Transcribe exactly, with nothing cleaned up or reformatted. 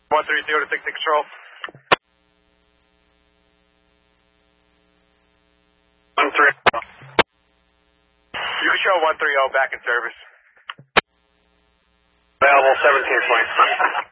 one three zero to six six control. one three zero. You can show one three zero back in service. Available seventeen twenty.